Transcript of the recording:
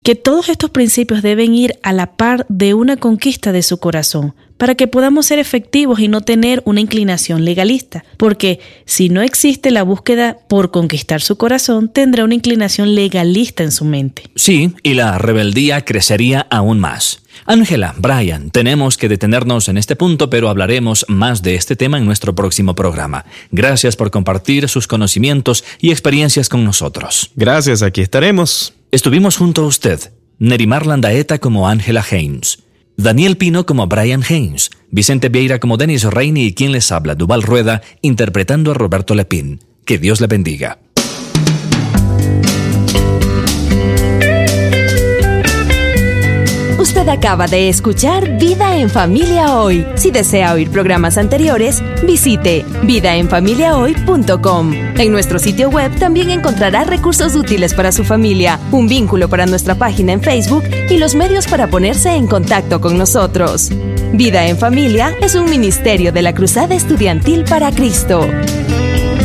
que todos estos principios deben ir a la par de una conquista de su corazón, para que podamos ser efectivos y no tener una inclinación legalista. Porque si no existe la búsqueda por conquistar su corazón, tendrá una inclinación legalista en su mente. Sí, y la rebeldía crecería aún más. Ángela, Brian, tenemos que detenernos en este punto, pero hablaremos más de este tema en nuestro próximo programa. Gracias por compartir sus conocimientos y experiencias con nosotros. Gracias, aquí estaremos. Estuvimos junto a usted, Nerimar Landaeta como Ángela Haynes, Daniel Pino como Brian Haynes, Vicente Vieira como Denis Reini y quien les habla, Duval Rueda, interpretando a Roberto Lepín. Que Dios le bendiga. Usted acaba de escuchar Vida en Familia Hoy. Si desea oír programas anteriores, visite vidaenfamiliahoy.com. En nuestro sitio web también encontrará recursos útiles para su familia, un vínculo para nuestra página en Facebook y los medios para ponerse en contacto con nosotros. Vida en Familia es un ministerio de la Cruzada Estudiantil para Cristo.